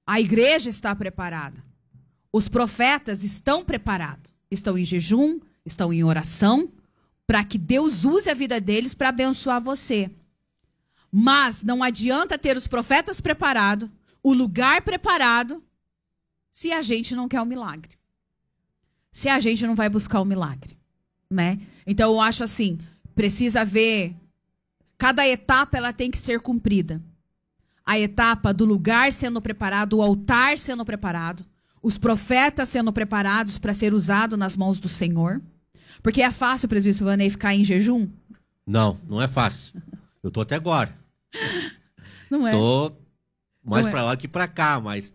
A igreja está preparada. Os profetas estão preparados. Estão em jejum, estão em oração, para que Deus use a vida deles para abençoar você. Mas não adianta ter os profetas preparados, o lugar preparado, se a gente não quer o milagre. Se a gente não vai buscar o milagre, né? Então eu acho assim, precisa ver, cada etapa ela tem que ser cumprida. A etapa do lugar sendo preparado, o altar sendo preparado, os profetas sendo preparados para ser usado nas mãos do Senhor. Porque é fácil, presbítero Vanei, ficar em jejum? Não, não é fácil. Eu tô até agora. Não é. Tô mais Não é. para lá que para cá, mas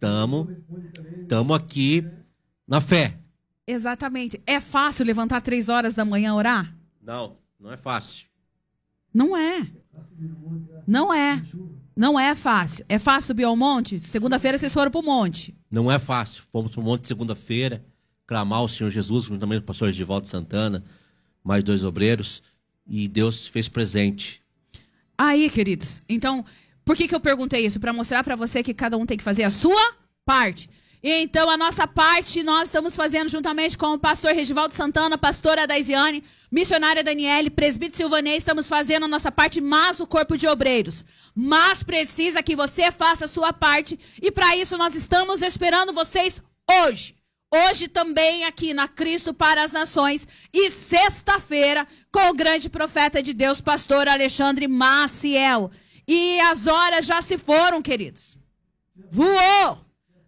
tamo aqui na fé. Exatamente. É fácil levantar 3 horas da manhã orar? Não, não é fácil. Não é. Não é. Não é fácil. É fácil subir ao monte? Segunda-feira vocês foram pro monte. Não é fácil. Fomos pro monte segunda-feira, clamar ao Senhor Jesus, juntamente com o pastor Edivaldo Santana, mais 2 obreiros, e Deus se fez presente. Aí, queridos, então, por que eu perguntei isso? Para mostrar para você que cada um tem que fazer a sua parte. Então, a nossa parte nós estamos fazendo juntamente com o pastor Regivaldo Santana, pastora Daisiane, missionária Daniele, presbítero Silvanei, estamos fazendo a nossa parte, mas o corpo de obreiros. Mas precisa que você faça a sua parte, e para isso nós estamos esperando vocês hoje. Hoje também aqui na Cristo para as Nações, e sexta-feira com o grande profeta de Deus, pastor Alexandre Maciel. E as horas já se foram, queridos. Voou!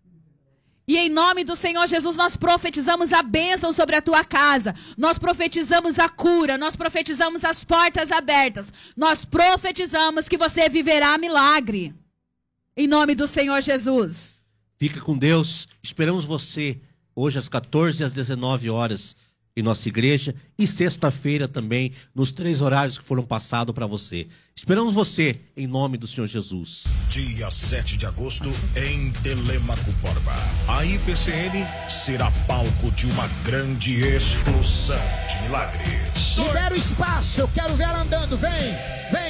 E em nome do Senhor Jesus, nós profetizamos a bênção sobre a tua casa. Nós profetizamos a cura. Nós profetizamos as portas abertas. Nós profetizamos que você viverá milagre. Em nome do Senhor Jesus. Fica com Deus. Esperamos você hoje às 14 e às 19 horas em nossa igreja. E sexta-feira também, nos 3 horários que foram passados para você. Esperamos você em nome do Senhor Jesus. Dia 7 de agosto, em Telêmaco Borba. A IPCN será palco de uma grande explosão de milagres. Libera o espaço, eu quero ver ela andando, vem, vem.